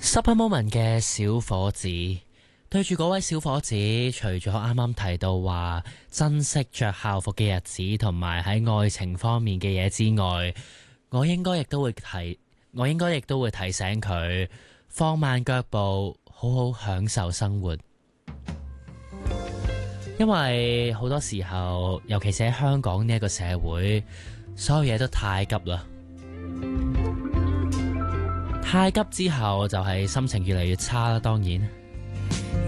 Super Moment 嘅小伙子對住嗰位小伙子，除咗啱啱提到話珍惜着校服嘅日子，同埋喺愛情方面嘅嘢之外，我應該亦都會提醒佢放慢腳步，好好享受生活。因為好多時候，尤其是喺香港呢一個社會，所有嘢都太急啦。太急之後就係心情越嚟越差啦，當然。